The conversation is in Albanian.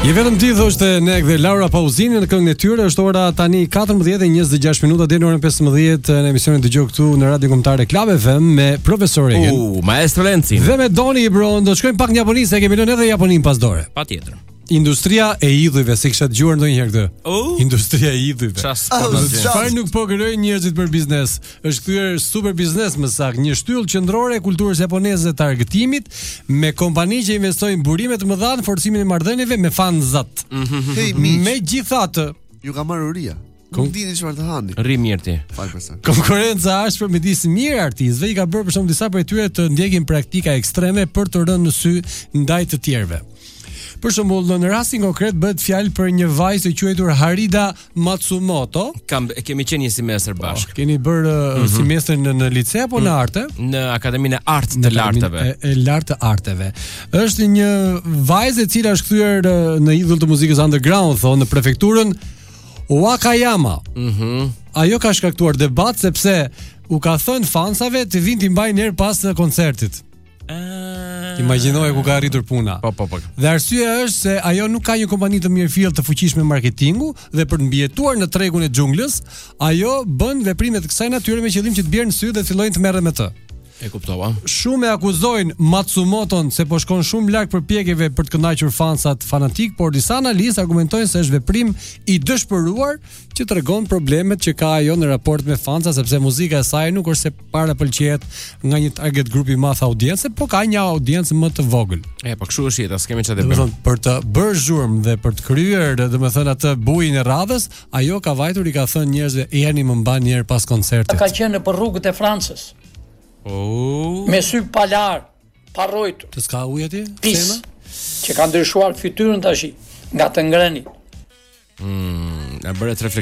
Je vetëm ti thoshte Nek dhe Laura Pauzini në këngën e tyre. Është ora tani 14:26 minuta deri në orën 15 në emisionin Dëgjoj këtu në Radio Kombëtare Club FM me profesor Egen. Maestro Lenci. Dhe me Doni Ibron do të shkojmë pak në Japoni, se kemi lënë edhe Japonin pas dore. Patjetër. Industria e idhujve, se kisha dëgjuar ndonjëherë këtë. Industria e idhujve. Çfarë nuk po kërkojnë njerëzit për biznes? Është kthyer super biznes më saktë, një shtyllë qendrore e kulturës japoneze të argëtimit me kompani që investojnë burime të mëdha në forcimin e marrëdhënieve me fanzat. Megjithatë, ju ka marrë uria. Nuk dini çfarë të hani. Rri mirë ti. Konkurenca ashpër midis mirë artistëve i ka bërë për shkak disa prej tyre të ndjekin praktika ekstreme për të rënë në sy ndaj të tjerëve. Për shembull, në rastin konkret bëhet fjalë për një vajzë të quajtur Harida Matsumoto. Kemi qenë një semestër bashkë. Keni bërë semestrin në lice apo në arte? Në Akademinë e Art të Larteve. E lartë të arteve. Është një vajzë e cila është kthyer në idhull të muzikës underground, thonë, në prefekturën Wakayama. Ajo ka shkaktuar debat sepse u ka thënë fansave të vinë t'i mbajnë herë pas koncertit. Imagjinoje ku ka arritur puna. Po. Dhe arsyeja është se ajo nuk ka një kompani të mirëfillt të fuqishme marketingu dhe për të mbijetuar në tregun e xhunglës, ajo bën veprime të kësaj natyre me qëllim që të bjerë në sy dhe fillojnë të merren me të. E kuptova. Shumë e akuzojnë Matsumoton se po shkon shumë larg përpjekjeve për të kënaqur fansat fanatik, por disa analistë argumentojnë se është veprim i dëshpëruar që tregon problemet që ka ajo në raport me fansat, sepse muzika e saj nuk është se para pëlqejet nga një target grup i madh audiencë, por ka një audiencë më të vogël. Po kështu është jeta, s'kemi çfarë të bëjmë. Për të bërë zhurmë dhe për të kryer, domethënë atë bujin e radhës, ajo ka vajtur i ka thënë njerëzve, jeni më mbani një herë pas koncertit. Ka qenë për rrugët e Francës. Me sy palar, pa rrojtur. Të s'ka ujë aty? Pis, që ka ndryshuar fytyrën tash nga të ngrënit. Na bëre të